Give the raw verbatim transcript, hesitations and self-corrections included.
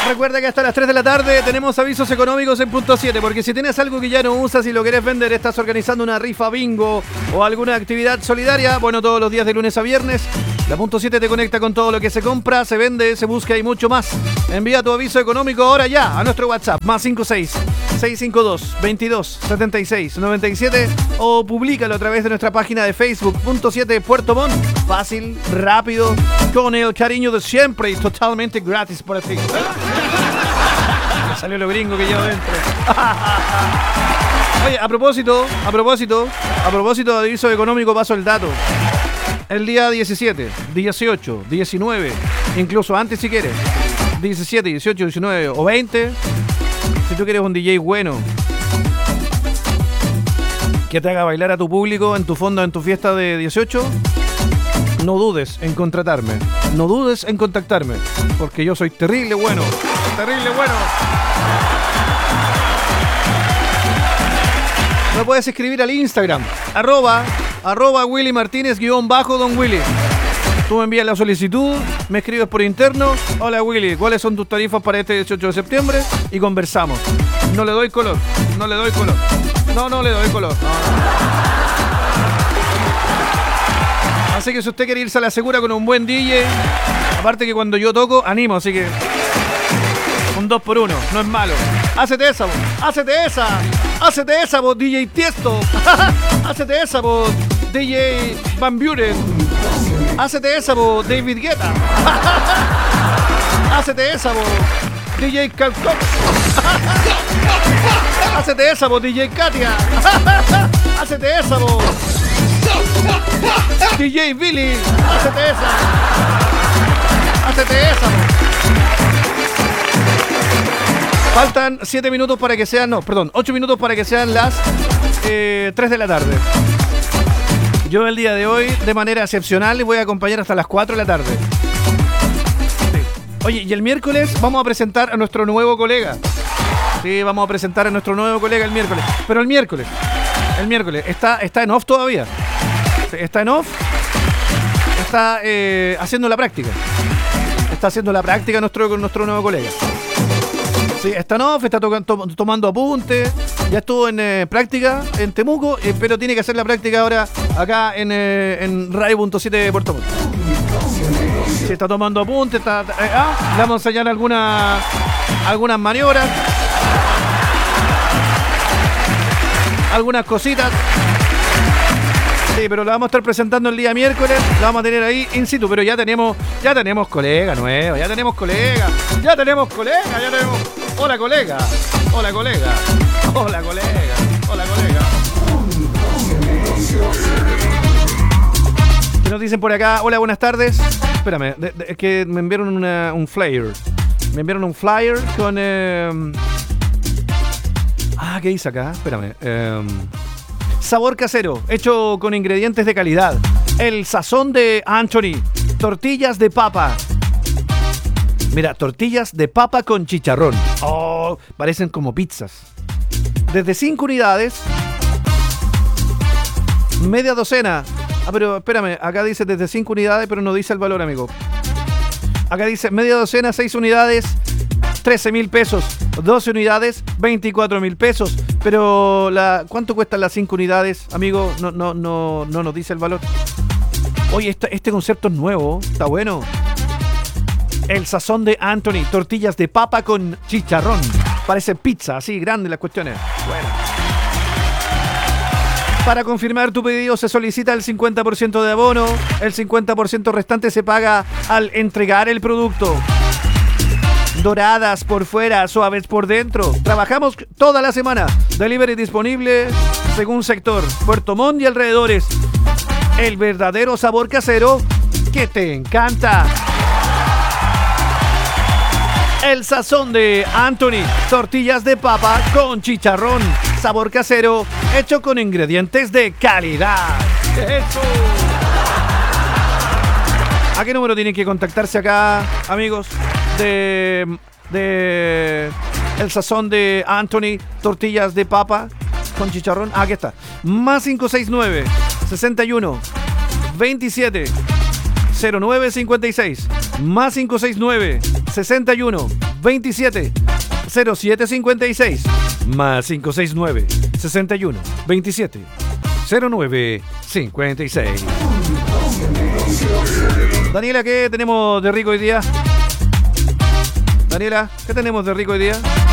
Recuerda que hasta las tres de la tarde tenemos avisos económicos en Punto siete, porque si tienes algo que ya no usas y lo querés vender, estás organizando una rifa bingo o alguna actividad solidaria, bueno, todos los días de lunes a viernes, la Punto siete te conecta con todo lo que se compra, se vende, se busca y mucho más. Envía tu aviso económico ahora ya a nuestro WhatsApp, más cinco seis, seis cinco dos, veintidós, setenta y seis, noventa y siete, o publícalo a través de nuestra página de Facebook, Punto siete Puerto Montt. Fácil, rápido, con el cariño de siempre y totalmente gratis para ti. Me salió lo gringo que llevo dentro. Oye, a propósito, a propósito, a propósito de aviso económico, paso el dato. El día diecisiete, dieciocho, diecinueve, incluso antes si quieres, diecisiete, dieciocho, diecinueve o veinte, si tú quieres un D J bueno que te haga bailar a tu público en tu fondo, en tu fiesta de dieciocho, no dudes en contratarme, no dudes en contactarme, porque yo soy terrible bueno, terrible bueno. Me puedes escribir al Instagram, arroba, arroba Willy Martínez guión bajo Don Willy. Tú me envías la solicitud, me escribes por interno, hola Willy, ¿cuáles son tus tarifas para este dieciocho de septiembre? Y conversamos. No le doy color, no le doy color, no, no le doy color. No, no. Así que si usted quiere irse a la segura con un buen D J, aparte que cuando yo toco, animo, así que un dos por uno, no es malo. Hácete esa, vos, hácete esa, hácete esa, vos, D J Tiesto. Hácete esa, vos, D J Van Buren. Hácete esa, vos, David Guetta. Hácete esa, vos, D J Calcón. Hácete esa, vos, D J Katia. Hácete esa, vos, D J Billy. Hácete esa. Hácete esa, vos. Faltan siete minutos para que sean, no, perdón, ocho minutos para que sean las eh, tres de la tarde. Yo el día de hoy, de manera excepcional, les voy a acompañar hasta las cuatro de la tarde. Sí. Oye, y el miércoles vamos a presentar a nuestro nuevo colega. Sí, vamos a presentar a nuestro nuevo colega el miércoles. Pero el miércoles, el miércoles, está, está en off todavía. Sí, está en off. Está eh, haciendo la práctica. Está haciendo la práctica nuestro, nuestro nuevo colega. Sí, está no, está to- to- tomando apuntes, ya estuvo en eh, práctica en Temuco, eh, pero tiene que hacer la práctica ahora acá en, eh, en Radio Punto siete de Puerto Montt. Sí, está tomando apuntes, está, eh, ah, le vamos a enseñar alguna, algunas maniobras, algunas cositas. Sí, pero la vamos a estar presentando el día miércoles, la vamos a tener ahí in situ, pero ya tenemos, ya tenemos colega nueva, ya tenemos colega, ya tenemos colega, ya tenemos... Hola colega, hola colega, hola colega, hola colega. ¿Qué nos dicen por acá? Hola, buenas tardes. Espérame, de, de, es que me enviaron una, un flyer. Me enviaron un flyer con... Eh... Ah, ¿qué dice acá? Espérame. Eh... Sabor casero, hecho con ingredientes de calidad. El sazón de Anthony. Tortillas de papa. Mira, tortillas de papa con chicharrón. Oh, parecen como pizzas. Desde cinco unidades. Media docena. Ah, pero espérame, acá dice desde cinco unidades, pero no dice el valor, amigo. Acá dice media docena, seis unidades, trece mil pesos. doce unidades, veinticuatro mil pesos. Pero la, ¿cuánto cuestan las cinco unidades, amigo? No, no, no, no nos dice el valor. Oye, este, este concepto es nuevo, está bueno. El sazón de Anthony, tortillas de papa con chicharrón. Parece pizza, así, grande las cuestiones. Bueno. Para confirmar tu pedido se solicita el cincuenta por ciento de abono. El cincuenta por ciento restante se paga al entregar el producto. Doradas por fuera, suaves por dentro. Trabajamos toda la semana. Delivery disponible según sector. Puerto Montt y alrededores. El verdadero sabor casero que te encanta. El sazón de Anthony. Tortillas de papa con chicharrón. Sabor casero hecho con ingredientes de calidad. ¡Eso! ¿A qué número tienen que contactarse acá, amigos? De, de el sazón de Anthony, tortillas de papa con chicharrón. Ah, aquí está. Más cinco seis nueve, sesenta y uno, veintisiete, cero nueve cincuenta y seis. Más cinco seis nueve, sesenta y uno, veintisiete, cero siete cincuenta y seis. Más cinco seis nueve, sesenta y uno, veintisiete, cero nueve cincuenta y seis. Daniela, ¿qué tenemos de rico hoy día? Daniela, ¿qué tenemos de rico hoy día?